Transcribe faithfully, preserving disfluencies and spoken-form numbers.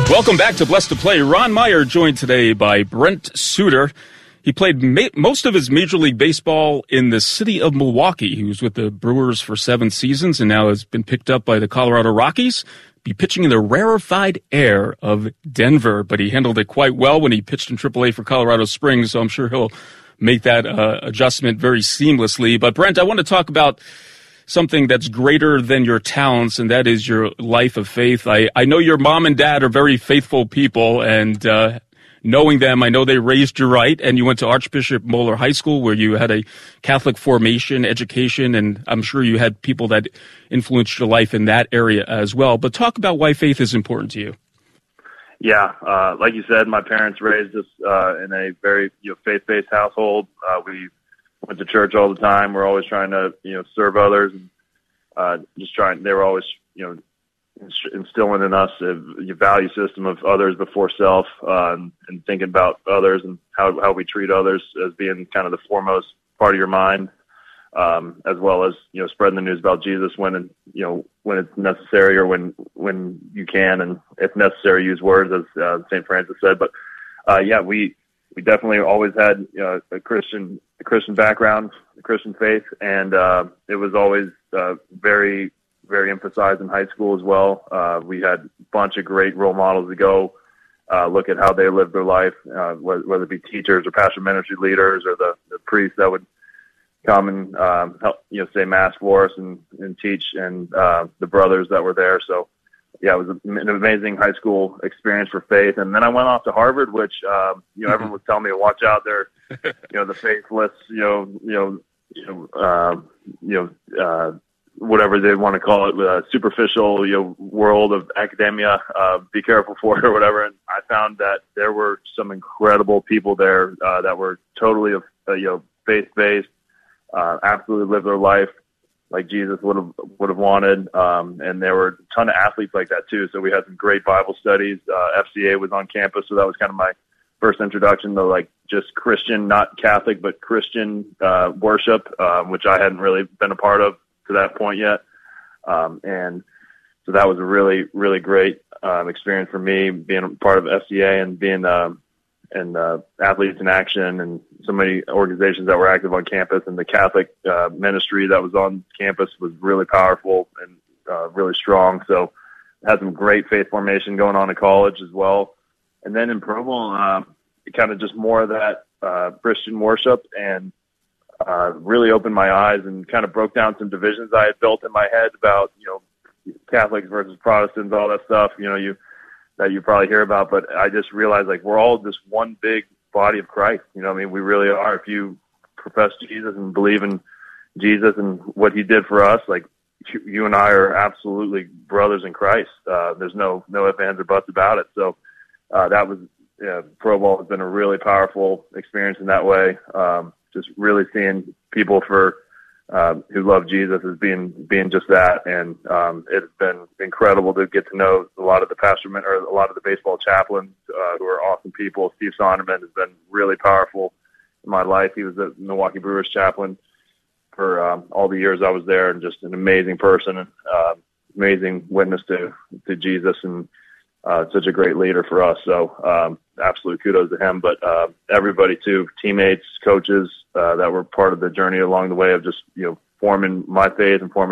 Welcome back to Blessed to Play. Ron Meyer joined today by Brent Suter. He played ma- most of his Major League Baseball in the city of Milwaukee. He was with the Brewers for seven seasons and now has been picked up by the Colorado Rockies. Be pitching in the rarefied air of Denver, but he handled it quite well when he pitched in triple A for Colorado Springs, so I'm sure he'll make that uh, adjustment very seamlessly. But Brent, I want to talk about something that's greater than your talents, and that is your life of faith. I, I know your mom and dad are very faithful people, and uh, knowing them, I know they raised you right, and you went to Archbishop Moeller High School where you had a Catholic formation, education, and I'm sure you had people that influenced your life in that area as well. But talk about why faith is important to you. Yeah, uh, like you said, my parents raised us uh, in a very you know, faith-based household. Uh, we went to church all the time. We're always trying to, you know, serve others and uh, just trying. They were always, you know, instilling in us a, a value system of others before self, uh, and, and thinking about others and how how we treat others as being kind of the foremost part of your mind, um, as well as, you know, spreading the news about Jesus when, you know, when it's necessary or when when you can, and if necessary, use words, as uh, Saint Francis said. But uh, yeah, we we definitely always had, you know, a Christian. a Christian background, a Christian faith, and uh, it was always uh, very, very emphasized in high school as well. Uh, we had a bunch of great role models to go uh, look at how they lived their life, uh, whether it be teachers or pastor ministry leaders or the, the priests that would come and um, help, you know, say mass for us and, and teach, and uh, the brothers that were there. So, yeah, it was an amazing high school experience for faith. And then I went off to Harvard, which, um, you know, everyone was telling me to watch out there, you know, the faithless, you know, you know, you know, uh, you know, uh, whatever they want to call it, uh, superficial, you know, world of academia, uh, be careful for it or whatever. And I found that there were some incredible people there, uh, that were totally, uh, you know, faith-based, uh, absolutely lived their life like Jesus would have would have wanted, um, and there were a ton of athletes like that too. So we had some great Bible studies. Uh, F C A was on campus, so that was kind of my first introduction to like just Christian, not Catholic, but Christian uh, worship, um, which I hadn't really been a part of to that point yet. Um, and so that was a really, really great um, experience for me, being a part of F C A and being um, and uh, Athletes in Action and so many organizations that were active on campus, and the Catholic uh, ministry that was on campus was really powerful and uh, really strong. So had some great faith formation going on in college as well. And then in Provo, uh, kind of just more of that uh, Christian worship, and uh, really opened my eyes and kind of broke down some divisions I had built in my head about, you know, Catholics versus Protestants, all that stuff, you know, you that you probably hear about. But I just realized, like, we're all just one big body of Christ. You know what I mean? We really are. If you profess Jesus and believe in Jesus and what he did for us, like, you, you and I are absolutely brothers in Christ. Uh, there's no, no ifs, ands, or buts about it. So uh, that was, yeah, pro ball has been a really powerful experience in that way. Um, just really seeing people for uh, who love Jesus as being being just that, and um, it's been incredible to get to know a lot of the pastor or a lot of the baseball chaplains uh, who are awesome people. Steve Sonderman has been really powerful in my life. He was the Milwaukee Brewers chaplain for um, all the years I was there, and just an amazing person and uh, amazing witness to to Jesus, and uh, such a great leader for us. So um, absolute kudos to him, but uh, everybody too, teammates, coaches uh, that were part of the journey along the way of just, you know, forming my faith and forming